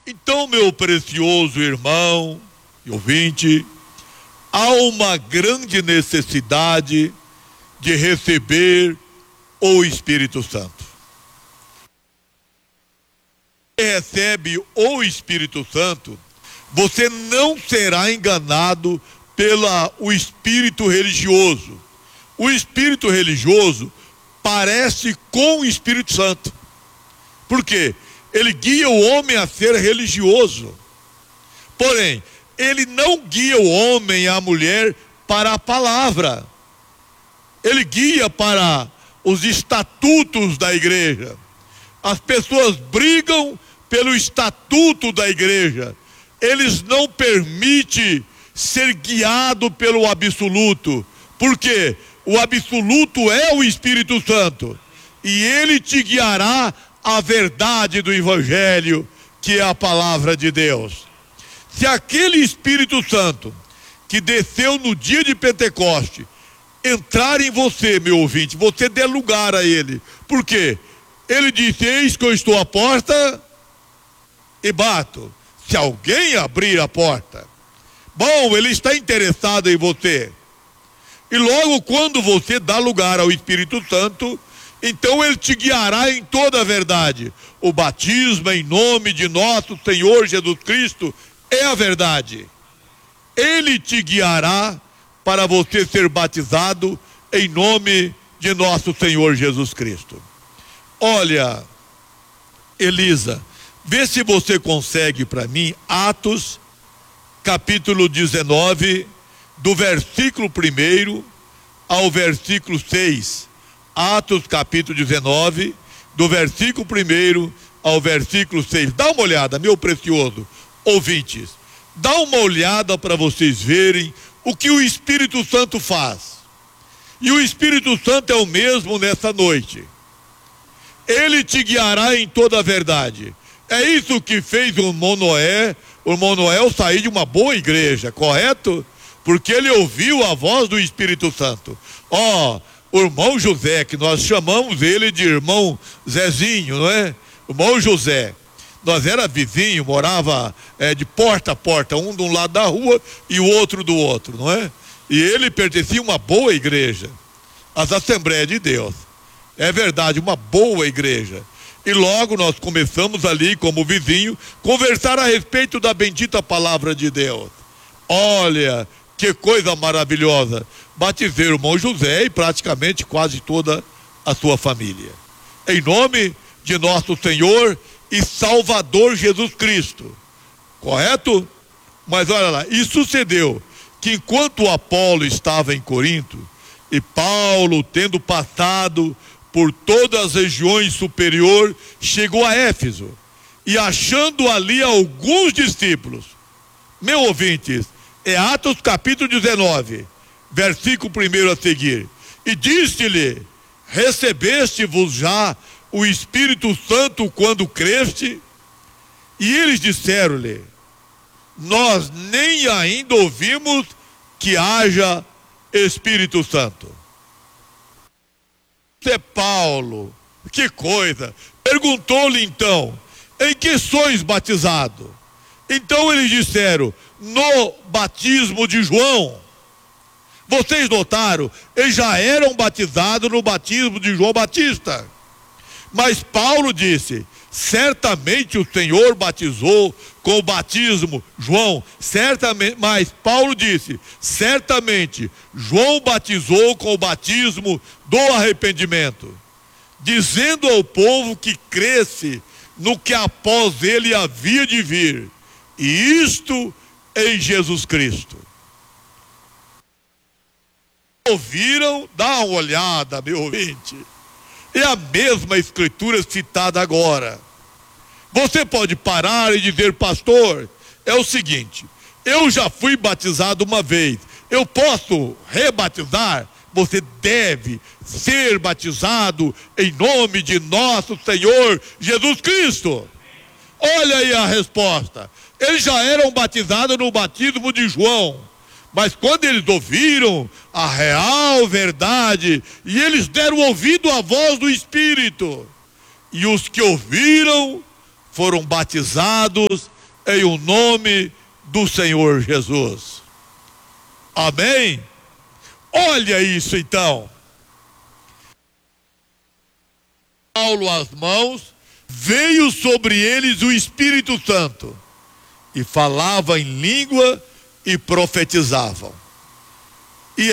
Então, meu precioso irmão e ouvinte, há uma grande necessidade de receber o Espírito Santo. Você recebe o Espírito Santo, você não será enganado pelo espírito religioso. O espírito religioso parece com o Espírito Santo. Por quê? Ele guia o homem a ser religioso. Porém, ele não guia o homem e a mulher para a palavra. Ele guia para os estatutos da igreja. As pessoas brigam pelo estatuto da igreja. Eles não permitem ser guiado pelo absoluto. Por quê? O absoluto é o Espírito Santo. E ele te guiará à verdade do Evangelho, que é a palavra de Deus. Se aquele Espírito Santo que desceu no dia de Pentecoste entrar em você, meu ouvinte, você dê lugar a ele. Por quê? Ele disse: eis que eu estou à porta e bato. Se alguém abrir a porta, bom, ele está interessado em você. E logo quando você dá lugar ao Espírito Santo, então ele te guiará em toda a verdade. O batismo em nome de nosso Senhor Jesus Cristo é a verdade. Ele te guiará para você ser batizado em nome de nosso Senhor Jesus Cristo. Olha, Elisa, vê se você consegue para mim Atos capítulo 19, do versículo 1 ao versículo 6. Atos capítulo 19, do versículo 1 ao versículo 6. Dá uma olhada, meu precioso ouvintes. Dá uma olhada para vocês verem o que o Espírito Santo faz. E o Espírito Santo é o mesmo nessa noite. Ele te guiará em toda a verdade. É isso que fez o irmão Noé. O irmão Noé sair de uma boa igreja, correto? Porque ele ouviu a voz do Espírito Santo. O irmão José, que nós chamamos ele de irmão Zezinho, não é? O irmão José. Nós era vizinho, morava de porta a porta, um de um lado da rua e o outro do outro, não é? E ele pertencia a uma boa igreja, as Assembleias de Deus. É verdade, uma boa igreja. E logo nós começamos ali, como vizinho, conversar a respeito da bendita palavra de Deus. Olha, que coisa maravilhosa. Batizei o irmão José e praticamente quase toda a sua família. Em nome de nosso Senhor e Salvador Jesus Cristo. Correto? Mas olha lá, e sucedeu que enquanto o Apolo estava em Corinto, e Paulo, tendo passado por todas as regiões superiores, chegou a Éfeso, e achando ali alguns discípulos, meu ouvintes, é Atos capítulo 19, versículo 1 a seguir, e disse-lhe: recebeste-vos já o Espírito Santo quando creste? E eles disseram-lhe: nós nem ainda ouvimos que haja Espírito Santo. Isso é Paulo, que coisa. Perguntou-lhe então: em que sois batizado? Então eles disseram: no batismo de João. Vocês notaram? Eles já eram batizados no batismo de João Batista. Mas Paulo disse: certamente o Senhor batizou com o batismo João, certamente, mas Paulo disse: certamente João batizou com o batismo do arrependimento, dizendo ao povo que cresce no que após ele havia de vir, e isto em Jesus Cristo. Ouviram? Dá uma olhada, meu ouvinte. É a mesma escritura citada agora. Você pode parar e dizer: pastor, é o seguinte, eu já fui batizado uma vez, eu posso rebatizar? Você deve ser batizado em nome de nosso Senhor Jesus Cristo. Olha aí a resposta. Eles já eram batizados no batismo de João, mas quando eles ouviram a real verdade, e eles deram ouvido à voz do Espírito, e os que ouviram foram batizados em o nome do Senhor Jesus. Amém? Olha isso então. Paulo as mãos, veio sobre eles o Espírito Santo, e falava em língua e profetizavam. E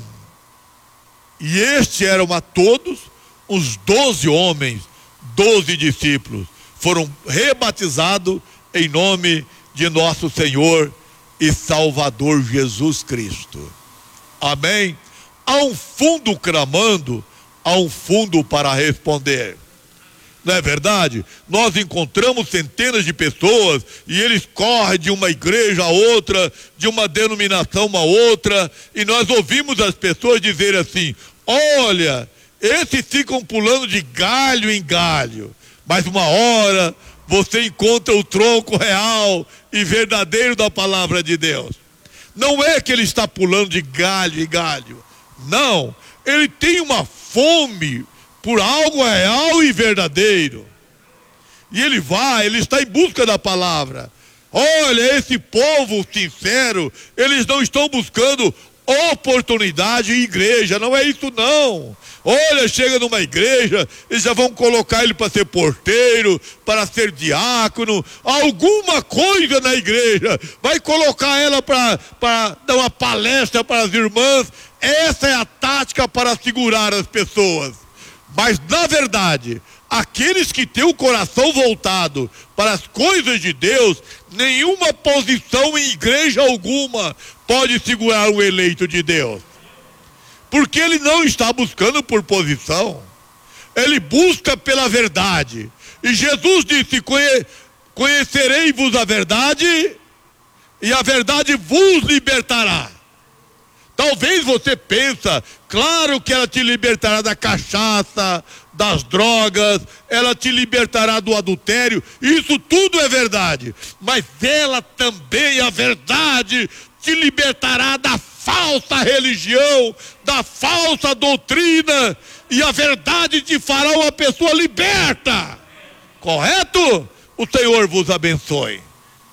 estes eram a todos os 12 homens, 12 discípulos, foram rebatizados em nome de nosso Senhor e Salvador Jesus Cristo. Amém? Há um fundo clamando, há um fundo para responder. Não é verdade? Nós encontramos centenas de pessoas e eles correm de uma igreja a outra, de uma denominação a outra, e nós ouvimos as pessoas dizerem assim: olha, esses ficam pulando de galho em galho, mas uma hora você encontra o tronco real e verdadeiro da palavra de Deus. Não é que ele está pulando de galho em galho, não, ele tem uma fome por algo real e verdadeiro, e ele está em busca da palavra. Olha, esse povo sincero, eles não estão buscando oportunidade em igreja, não é isso não. Olha, chega numa igreja, eles já vão colocar ele para ser porteiro, para ser diácono, alguma coisa na igreja, vai colocar ela para dar uma palestra para as irmãs. Essa é a tática para segurar as pessoas. Mas na verdade, aqueles que têm o coração voltado para as coisas de Deus, nenhuma posição em igreja alguma pode segurar o eleito de Deus, porque ele não está buscando por posição, ele busca pela verdade. E Jesus disse: conhecereis-vos a verdade, e a verdade vos libertará. Talvez você pensa, claro que ela te libertará da cachaça, das drogas, ela te libertará do adultério, isso tudo é verdade, mas ela também, a verdade, te libertará da falsa religião, da falsa doutrina, e a verdade te fará uma pessoa liberta. Correto? O Senhor vos abençoe.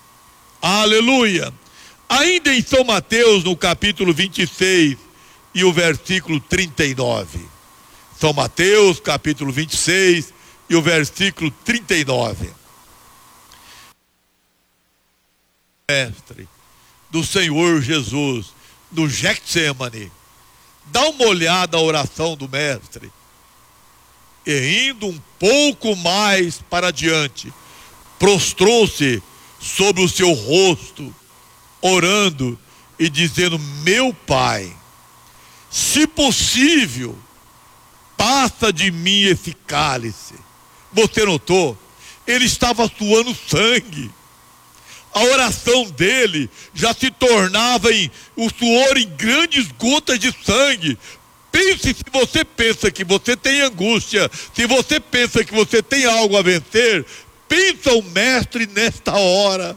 Aleluia. Ainda em São Mateus, no capítulo 26 e o versículo 39. São Mateus, capítulo 26 e o versículo 39. Mestre do Senhor Jesus, no Getsemane, dá uma olhada à oração do mestre, e indo um pouco mais para diante, prostrou-se sobre o seu rosto, orando e dizendo: meu Pai, se possível, passa de mim esse cálice. Você notou? Ele estava suando sangue. A oração dele já se tornava o suor em grandes gotas de sangue. Pense, se você pensa que você tem angústia, se você pensa que você tem algo a vencer, pensa o mestre nesta hora.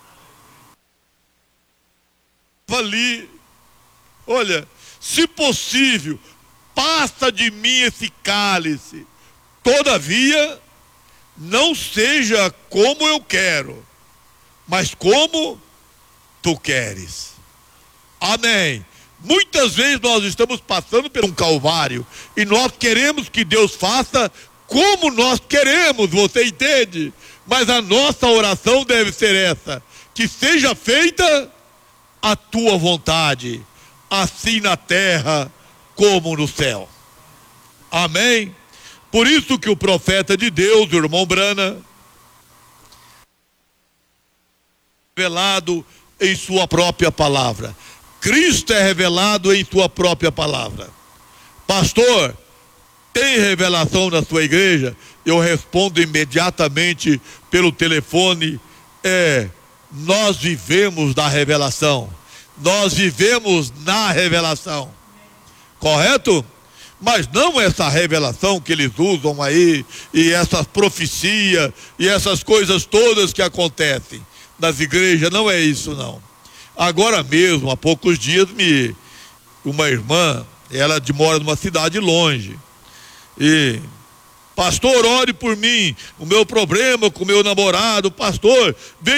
Ali, olha, se possível, passa de mim esse cálice, todavia, não seja como eu quero, mas como tu queres. Amém. Muitas vezes nós estamos passando por um calvário e nós queremos que Deus faça como nós queremos, você entende? Mas a nossa oração deve ser essa: que seja feita a tua vontade, assim na terra como no céu. Amém? Por isso que o profeta de Deus, o irmão Brana, revelado em sua própria palavra. Cristo é revelado em sua própria palavra. Pastor, tem revelação na sua igreja? Eu respondo imediatamente pelo telefone: nós vivemos da revelação, nós vivemos na revelação, correto? Mas não essa revelação que eles usam aí, e essas profecias, e essas coisas todas que acontecem nas igrejas, não é isso não. Agora mesmo, há poucos dias, uma irmã, ela mora numa cidade longe, e pastor, ore por mim, o meu problema com o meu namorado, pastor,